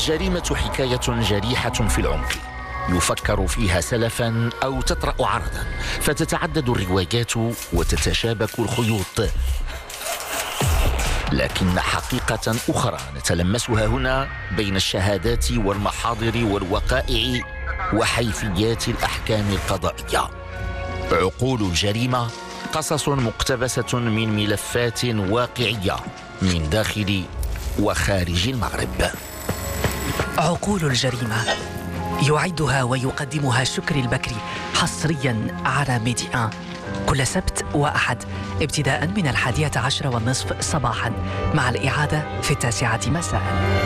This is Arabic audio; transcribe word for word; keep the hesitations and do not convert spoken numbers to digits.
الجريمة حكاية جريحة في العمق، يفكر فيها سلفا أو تطرأ عرضا، فتتعدد الروايات وتتشابك الخيوط. لكن حقيقة أخرى نتلمسها هنا بين الشهادات والمحاضر والوقائع وحيثيات الأحكام القضائية. عقول الجريمة، قصص مقتبسة من ملفات واقعية من داخل وخارج المغرب. عقول الجريمة يعدها ويقدمها شكري البكري حصريا على ميديا كل سبت وأحد ابتداء من الحادية عشر والنصف صباحا، مع الإعادة في التاسعة مساء.